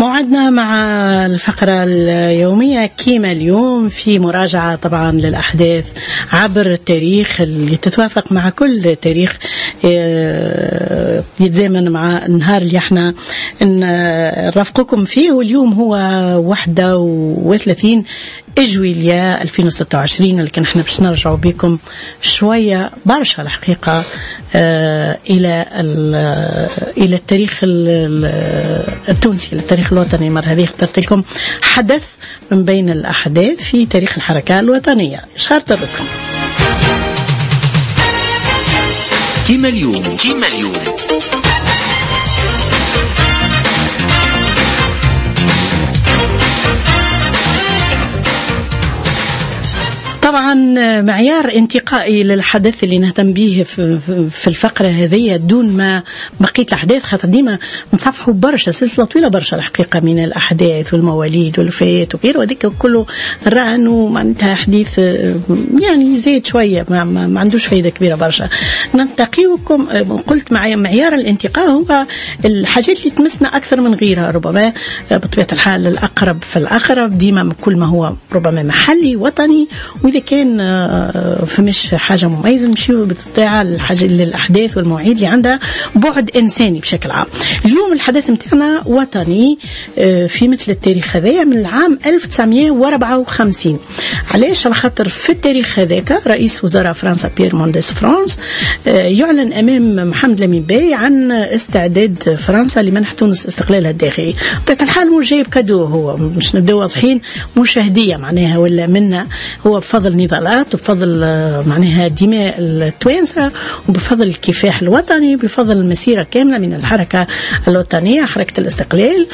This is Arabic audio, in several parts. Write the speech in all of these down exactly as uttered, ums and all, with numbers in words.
موعدنا مع الفقرة اليومية كيما اليوم في مراجعة طبعا للأحداث عبر التاريخ اللي تتوافق مع كل تاريخ يتزامن مع النهار اللي احنا نرافقكم فيه، واليوم هو واحد وثلاثين إجويليا ألفين وستة وعشرين، لكن احنا باش نرجعوا بكم شوية برشا الحقيقة آه إلى إلى التاريخ التونسي، التاريخ الوطني. مرة هذه اخترت لكم حدث من بين الأحداث في تاريخ الحركة الوطنية. شهرت بكم كيما اليوم كيما اليوم طبعا معيار انتقائي للحدث اللي نهتم به في الفقرة هذه دون ما بقية الأحداث، خاطر ديما نصفحوا برشا سلسلة طويلة برشا الحقيقة من الأحداث والمواليد والوفيات وغيره، وذيك كله رأى أنه معناتها حديث يعني زيد شوية ما, ما, ما عندوش فايدة كبيرة برشا. ننتقيكم قلت معي معيار الانتقاء هو الحاجات اللي تمسنا أكثر من غيرها، ربما بطبيعة الحال الأقرب فالأقرب ديما كل ما هو ربما محلي وطني، وإذا كان فمش حاجة مميزة نمشيو بالطبيعة الحاجة للأحداث والمواعيد اللي عندها بعد إنساني بشكل عام. اليوم الحدث متاعنا وطني في مثل التاريخ هذايا من العام ألف وتسعمائة وأربعة وخمسين. علاش؟ على خاطر في التاريخ هذاك رئيس وزراء فرنسا بيير مونديس فرانس يعلن أمام محمد لامين باي عن استعداد فرنسا لمنح تونس استقلالها الداخلي. بطبيعة الحال مش جايب كادو، هو مش نبدأ واضحين، مش هدية معناها ولا منا، هو بفضل نضالات وبفضل معناها دماء التوانسة وبفضل الكفاح الوطني، بفضل المسيرة كاملة من الحركة الوطنية حركة الاستقلال،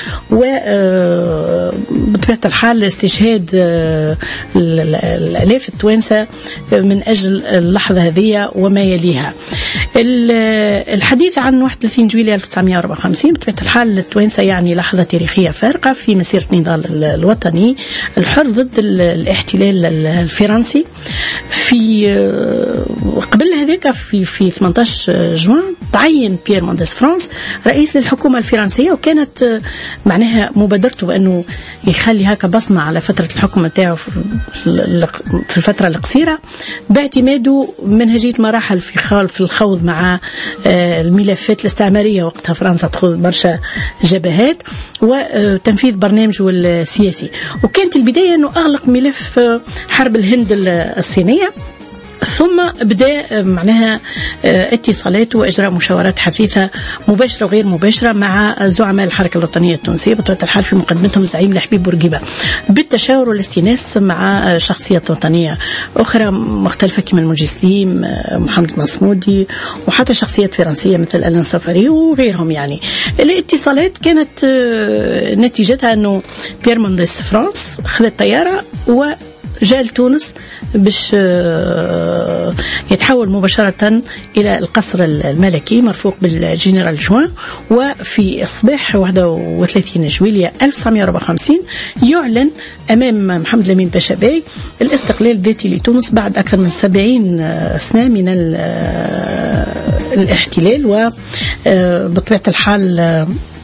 وبطبيعة الحال استشهاد الآلاف التوانسة من أجل اللحظة هذه وما يليها. الحديث عن واحد وثلاثين جويلية ألف وتسعمائة وأربعة وخمسين بطبيعة الحال التوانسة يعني لحظة تاريخية فارقة في مسيرة النضال الوطني الحر ضد الاحتلال الفرنسي. في قبل هذاك في في ثمانية عشر جوان تعين بيير مونديس فرانس رئيس للحكومة الفرنسية، وكانت معناها مبادرته بأنه يخلي هكا بصمة على فترة الحكم تاعه في الفترة القصيرة باعتماده منهجية مراحل في في الخوض مع الملفات الاستعمارية. وقتها فرنسا تخوض برشا جبهات وتنفيذ برنامجه السياسي، وكانت البداية أنه أغلق ملف حرب الهند الصينية، ثم بدأ معناها اتصالات وإجراء مشاورات حثيثة مباشرة وغير مباشرة مع زعماء الحركة الوطنية التونسية، بطبيعة الحال في مقدمتهم الزعيم الحبيب بورقيبة، بالتشاور والاستئناس مع شخصيات وطنية أخرى مختلفة كما الموجي سليم، محمد مصمودي، وحتى شخصيات فرنسية مثل ألان سفاري وغيرهم. يعني الاتصالات كانت نتيجتها أنه بيير مونديس فرانس خذت طيارة و جاء لتونس باش يتحول مباشرة إلى القصر الملكي مرفوق بالجنرال جوان. وفي صباح واحد وثلاثين جويلية ألف وتسعمائة وأربعة وخمسين يعلن أمام محمد لامين باشا باي الاستقلال الذاتي لتونس بعد أكثر من سبعين سنة من الاحتلال. وبطبيعة الحال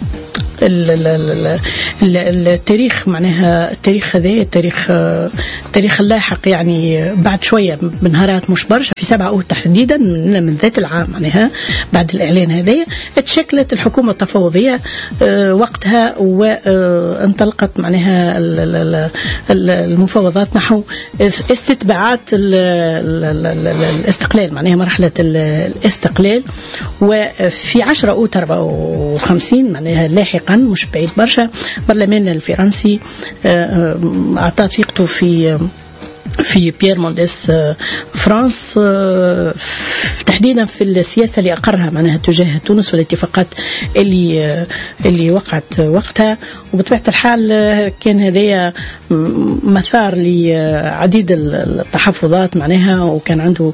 التاريخ معناها التاريخ هذا التاريخ التاريخ اللاحق يعني بعد شوية بنهارات مش برشا في سبعة أوت تحديدا من ذات العام معناها بعد الإعلان هذا تشكلت الحكومة التفاوضية وقتها، وانطلقت معناها المفاوضات نحو استتباعات الاستقلال معناها مرحلة الاستقلال. وفي عشرة أوت أربعة وخمسين معناها لاحقا مش بعيد برشا البرلمان الفرنسي أعطى ثقته في في بيير مونديس فرانس تحديدا في السياسة اللي أقرها معناها تجاه تونس والاتفاقات اللي اللي وقعت وقتها. وبطبيعة الحال كان هذايا مثار لعديد التحفظات معناها، وكان عنده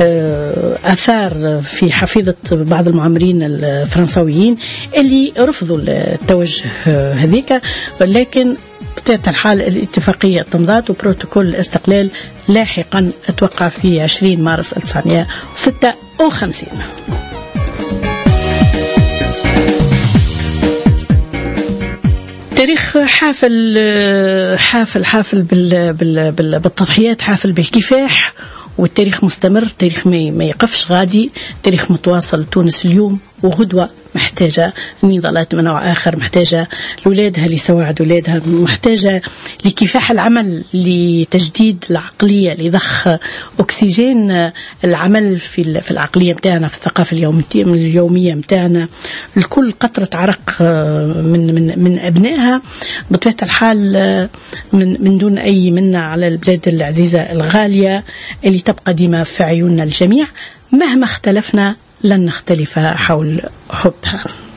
آثار في حفيظة بعض المعمرين الفرنسويين اللي رفضوا التوجه هذيك، ولكن بطبيعة الحال الاتفاقية تمضات وبروتوكول الاستقلال لاحقا اتوقع في عشرين مارس ألف وتسعمائة وستة وخمسين. تاريخ حافل حافل حافل بال بال بال بالتضحيات، حافل بالكفاح، والتاريخ مستمر، التاريخ ما يقفش غادي، التاريخ متواصل. تونس اليوم وغدوة محتاجة نضالات من نوع آخر، محتاجة لأولادها لسواعد أولادها، محتاجة لكفاح العمل، لتجديد العقلية، لضخ أكسجين العمل في في العقلية متاعنا، في الثقافة اليومية متاعنا. الكل قطرة عرق من من من أبنائها بطبيعة الحال، من من دون أي منة على البلاد العزيزة الغالية اللي تبقى ديما في عيوننا الجميع. مهما اختلفنا لن نختلف حول حبها.